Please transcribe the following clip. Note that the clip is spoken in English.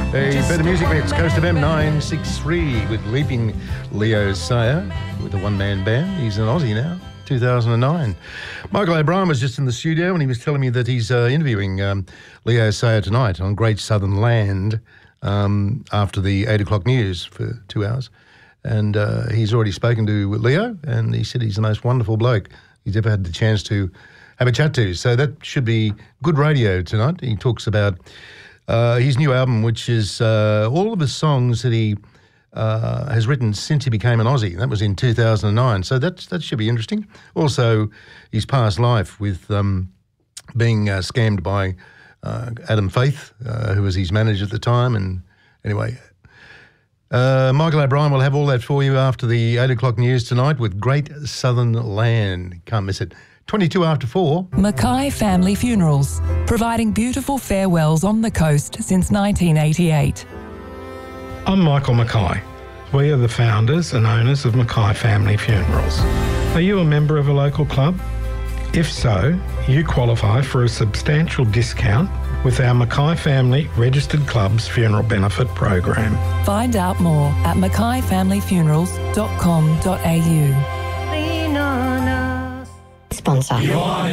A better music mix, Coast FM 963 with Leaping Leo Sayer with a one-man band. He's an Aussie now, 2009. Michael O'Brien was just in the studio and he was telling me that he's interviewing Leo Sayer tonight on Great Southern Land after the 8 o'clock news for 2 hours. And he's already spoken to Leo and he said he's the most wonderful bloke he's ever had the chance to have a chat to. So that should be good radio tonight. He talks about his new album, which is all of his songs that he has written since he became an Aussie. That was in 2009. So that should be interesting. Also, his past life with being scammed by Adam Faith, who was his manager at the time. And anyway, Michael O'Brien will have all that for you after the 8 o'clock news tonight with Great Southern Land. Can't miss it. 22 after 4. Mackay Family Funerals, providing beautiful farewells on the coast since 1988. I'm Michael Mackay. We are the founders and owners of Mackay Family Funerals. Are you a member of a local club? If so, you qualify for a substantial discount with our Mackay Family Registered Clubs Funeral Benefit Program. Find out more at mackayfamilyfunerals.com.au. Sponsor.